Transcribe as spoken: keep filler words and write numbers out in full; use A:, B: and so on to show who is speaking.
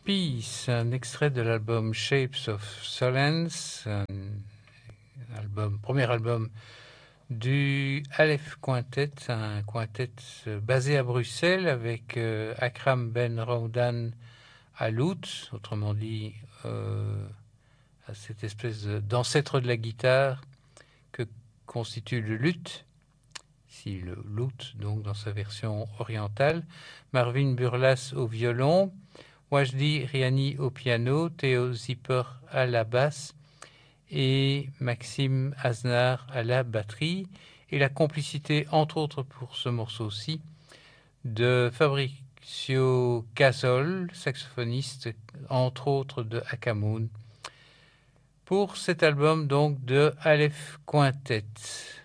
A: Peace, un extrait de l'album Shapes of Solace, un album, premier album du Aleph Quintet, un quintet basé à Bruxelles avec euh, Akram Ben Roudan à l'oud, autrement dit euh, à cette espèce d'ancêtre de la guitare que constitue le luth, si le luth donc dans sa version orientale, Marvin Burlas au violon, Wajdi Riani au piano, Théo Zipper à la basse et Maxime Aznar à la batterie, et la complicité, entre autres pour ce morceau-ci, de Fabricio Cazol, saxophoniste, entre autres de Akamoun, pour cet album donc de Aleph Quintet.